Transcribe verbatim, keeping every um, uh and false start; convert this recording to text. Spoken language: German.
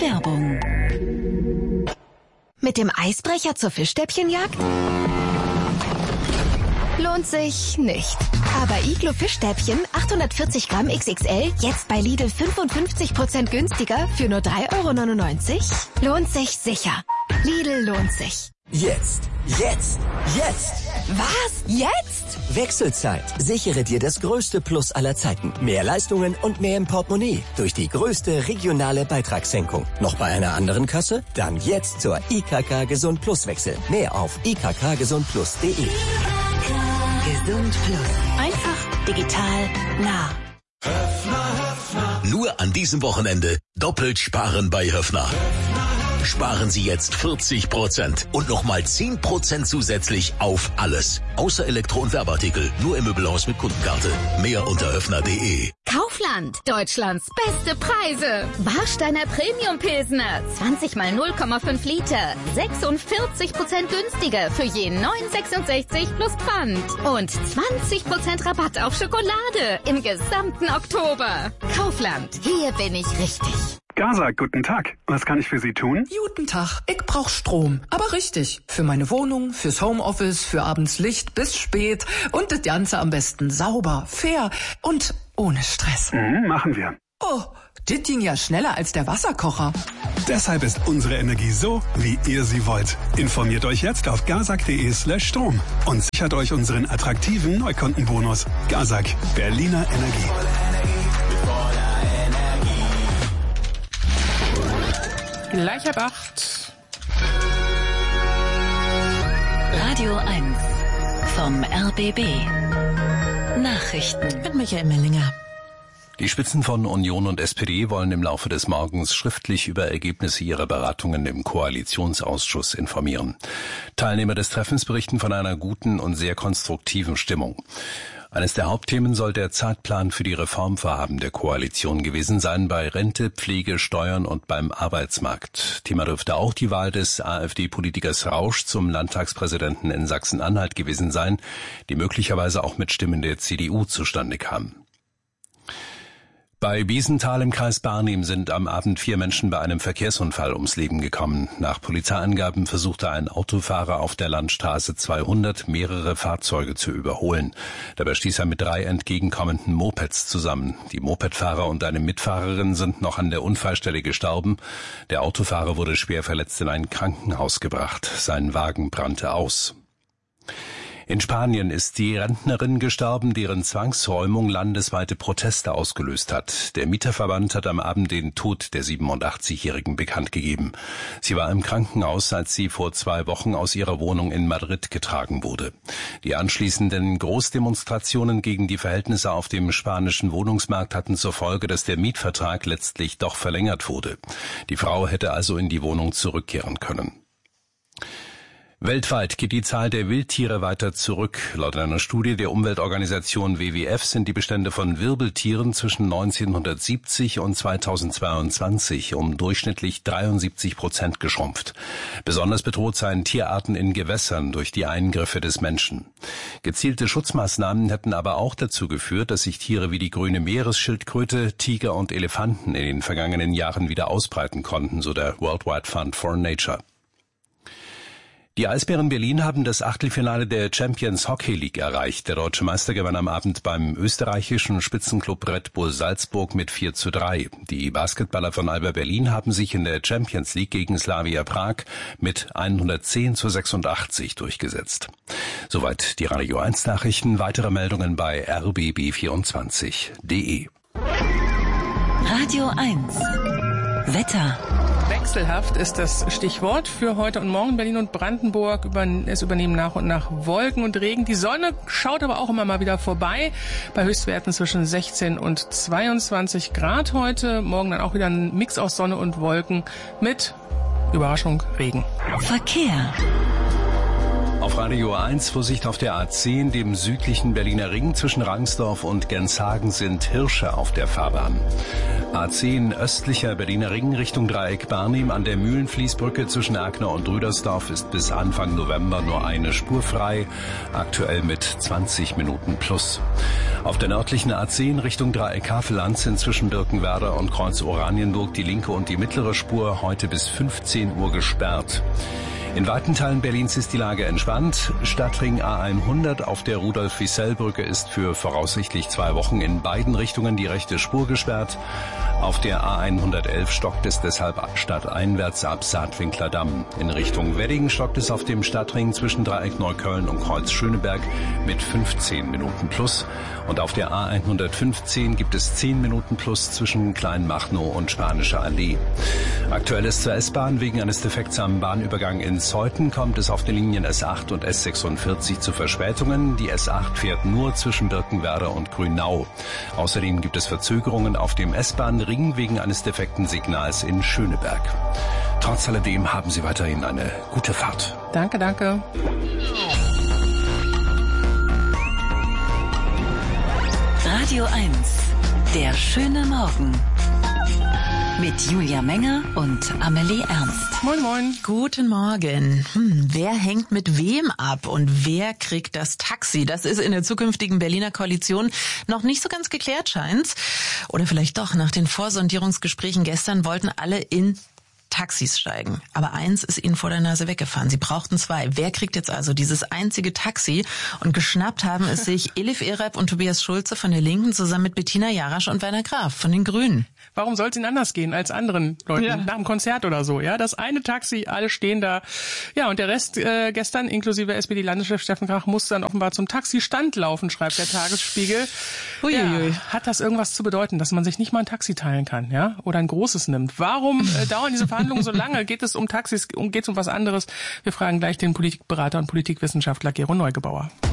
Werbung. Mit dem Eisbrecher zur Fischstäbchenjagd? Lohnt sich nicht. Aber Iglo Fischstäbchen achthundertvierzig Gramm X X L jetzt bei Lidl fünfundfünfzig Prozent günstiger für nur drei Euro neunundneunzig? Lohnt sich sicher. Lidl lohnt sich. Jetzt, jetzt, jetzt! Was? Jetzt? Wechselzeit. Sichere dir das größte Plus aller Zeiten. Mehr Leistungen und mehr im Portemonnaie. Durch die größte regionale Beitragssenkung. Noch bei einer anderen Kasse? Dann jetzt zur I K K Gesund Plus Wechsel. Mehr auf i k k gesund plus punkt d e. Gesund Plus. Einfach, digital, nah. Nur an diesem Wochenende doppelt sparen bei Höffner. Sparen Sie jetzt vierzig Prozent und nochmal zehn Prozent zusätzlich auf alles. Außer Elektro- und Werbeartikel. Nur im Möbelhaus mit Kundenkarte. Mehr unter höffner punkt de. Kaufland. Deutschlands beste Preise. Warsteiner Premium Pilsner. zwanzig mal null Komma fünf Liter. sechsundvierzig Prozent günstiger für je neun sechsundsechzig plus Pfand. Und zwanzig Prozent Rabatt auf Schokolade im gesamten Oktober. Kaufland. Hier bin ich richtig. Gazak, guten Tag. Was kann ich für Sie tun? Guten Tag. Ich brauch Strom. Aber richtig. Für meine Wohnung, fürs Homeoffice, für abends Licht bis spät. Und das Ganze am besten sauber, fair und ohne Stress. Mhm, machen wir. Oh, das ging ja schneller als der Wasserkocher. Deshalb ist unsere Energie so, wie ihr sie wollt. Informiert euch jetzt auf gazak punkt de slash Strom und sichert euch unseren attraktiven Neukundenbonus. Gazak, Berliner Energie. Gleich ab acht. Radio eins vom R B B. Nachrichten mit Michael Mellinger. Die Spitzen von Union und S P D wollen im Laufe des Morgens schriftlich über Ergebnisse ihrer Beratungen im Koalitionsausschuss informieren. Teilnehmer des Treffens berichten von einer guten und sehr konstruktiven Stimmung. Eines der Hauptthemen soll der Zeitplan für die Reformvorhaben der Koalition gewesen sein, bei Rente, Pflege, Steuern und beim Arbeitsmarkt. Thema dürfte auch die Wahl des AfD-Politikers Rausch zum Landtagspräsidenten in Sachsen-Anhalt gewesen sein, die möglicherweise auch mit Stimmen der C D U zustande kam. Bei Biesenthal im Kreis Barnim sind am Abend vier Menschen bei einem Verkehrsunfall ums Leben gekommen. Nach Polizeiangaben versuchte ein Autofahrer auf der Landstraße zweihundert mehrere Fahrzeuge zu überholen. Dabei stieß er mit drei entgegenkommenden Mopeds zusammen. Die Mopedfahrer und eine Mitfahrerin sind noch an der Unfallstelle gestorben. Der Autofahrer wurde schwer verletzt in ein Krankenhaus gebracht. Sein Wagen brannte aus. In Spanien ist die Rentnerin gestorben, deren Zwangsräumung landesweite Proteste ausgelöst hat. Der Mieterverband hat am Abend den Tod der siebenundachtzigjährigen bekannt gegeben. Sie war im Krankenhaus, als sie vor zwei Wochen aus ihrer Wohnung in Madrid getragen wurde. Die anschließenden Großdemonstrationen gegen die Verhältnisse auf dem spanischen Wohnungsmarkt hatten zur Folge, dass der Mietvertrag letztlich doch verlängert wurde. Die Frau hätte also in die Wohnung zurückkehren können. Weltweit geht die Zahl der Wildtiere weiter zurück. Laut einer Studie der Umweltorganisation W W F sind die Bestände von Wirbeltieren zwischen neunzehnhundertsiebzig und zweitausendzweiundzwanzig um durchschnittlich dreiundsiebzig Prozent geschrumpft. Besonders bedroht seien Tierarten in Gewässern durch die Eingriffe des Menschen. Gezielte Schutzmaßnahmen hätten aber auch dazu geführt, dass sich Tiere wie die grüne Meeresschildkröte, Tiger und Elefanten in den vergangenen Jahren wieder ausbreiten konnten, so der Worldwide Fund for Nature. Die Eisbären Berlin haben das Achtelfinale der Champions Hockey League erreicht. Der deutsche Meister gewann am Abend beim österreichischen Spitzenklub Red Bull Salzburg mit vier zu drei. Die Basketballer von Alba Berlin haben sich in der Champions League gegen Slavia Prag mit hundertzehn zu sechsundachtzig durchgesetzt. Soweit die Radio eins Nachrichten. Weitere Meldungen bei r b b vierundzwanzig punkt de. Radio eins. Wetter. Wechselhaft ist das Stichwort für heute und morgen. Berlin und Brandenburg über, es übernehmen nach und nach Wolken und Regen. Die Sonne schaut aber auch immer mal wieder vorbei. Bei Höchstwerten zwischen sechzehn und zweiundzwanzig Grad heute. Morgen dann auch wieder ein Mix aus Sonne und Wolken mit, Überraschung, Regen. Verkehr. Auf Radio eins Vorsicht auf der A zehn, dem südlichen Berliner Ring zwischen Rangsdorf und Genshagen sind Hirsche auf der Fahrbahn. A zehn östlicher Berliner Ring Richtung Dreieck Barnim an der Mühlenfließbrücke zwischen Erkner und Rüdersdorf ist bis Anfang November nur eine Spur frei, aktuell mit zwanzig Minuten plus. Auf der nördlichen A zehn Richtung Dreieck Havelland sind zwischen Birkenwerder und Kreuz Oranienburg die linke und die mittlere Spur heute bis fünfzehn Uhr gesperrt. In weiten Teilen Berlins ist die Lage entspannt. Stadtring A hundert auf der Rudolf-Wissell-Brücke ist für voraussichtlich zwei Wochen in beiden Richtungen die rechte Spur gesperrt. Auf der A hundertelf stockt es deshalb stadteinwärts ab Saatwinkler Damm. In Richtung Wedding stockt es auf dem Stadtring zwischen Dreieck Neukölln und Kreuz Schöneberg mit fünfzehn Minuten plus. Und auf der A hundertfünfzehn gibt es zehn Minuten plus zwischen Kleinmachnow und Spanische Allee. Aktuell ist zur S-Bahn wegen eines Defekts am Bahnübergang in Zeuthen kommt es auf den Linien S acht und S sechsundvierzig zu Verspätungen. Die S acht fährt nur zwischen Birkenwerder und Grünau. Außerdem gibt es Verzögerungen auf dem S-Bahn-Ring wegen eines defekten Signals in Schöneberg. Trotz alledem haben Sie weiterhin eine gute Fahrt. Danke, danke. Radio eins, der schöne Morgen. Mit Julia Menger und Amelie Ernst. Moin, moin. Guten Morgen. Hm, wer hängt mit wem ab und wer kriegt das Taxi? Das ist in der zukünftigen Berliner Koalition noch nicht so ganz geklärt, scheint's. Oder vielleicht doch. Nach den Vorsondierungsgesprächen gestern wollten alle in Taxis steigen. Aber eins ist ihnen vor der Nase weggefahren. Sie brauchten zwei. Wer kriegt jetzt also dieses einzige Taxi? Und geschnappt haben es sich Elif Ereb und Tobias Schulze von der Linken zusammen mit Bettina Jarasch und Werner Graf von den Grünen. Warum soll es ihnen anders gehen als anderen Leuten ja. nach dem Konzert oder so? Ja, das eine Taxi, alle stehen da. Ja, und der Rest äh, gestern, inklusive S P D-Landeschef Steffen Krach, musste dann offenbar zum Taxistand laufen, schreibt der Tagesspiegel. Uiuiui. Ja, hat das irgendwas zu bedeuten, dass man sich nicht mal ein Taxi teilen kann, ja? Oder ein großes nimmt? Warum äh, dauern diese Verhandlungen so lange? Geht es um Taxis? Geht es um was anderes? Wir fragen gleich den Politikberater und Politikwissenschaftler Gero Neugebauer.